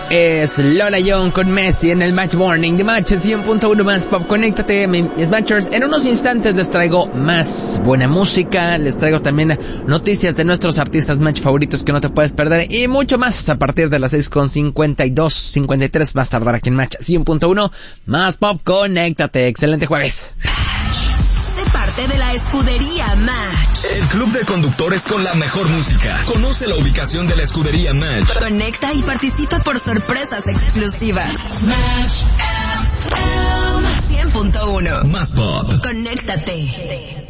Es Lola Young con Messi en el Match Morning de Match 100.1 Más Pop. Conéctate, mis Matchers. En unos instantes les traigo más buena música, les traigo también noticias de nuestros artistas Match favoritos que no te puedes perder y mucho más a partir de las 6:52, 53 más tardar aquí en Match 100.1 Más Pop. Conéctate, excelente jueves. Parte de la escudería Match. El club de conductores con la mejor música. Conoce la ubicación de la escudería Match. Conecta y participa por sorpresas exclusivas. Match 100.1 Más Pop. Conéctate.